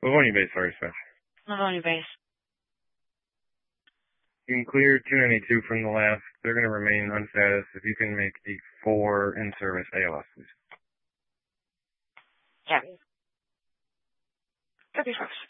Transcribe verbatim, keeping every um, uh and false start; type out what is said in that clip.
Livonia base, sorry, Smash. Livonia base. You can clear two ninety-two from the left. They're going to remain unstatus. If you can make a four in service A L S, please. Yeah. Copy, folks.